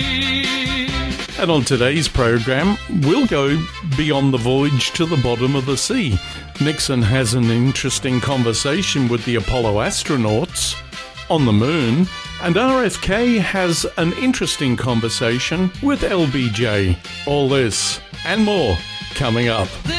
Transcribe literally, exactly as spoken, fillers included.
And on today's program, we'll go beyond the voyage to the bottom of the sea. Nixon has an interesting conversation with the Apollo astronauts on the moon, and R F K has an interesting conversation with L B J. All this and more coming up.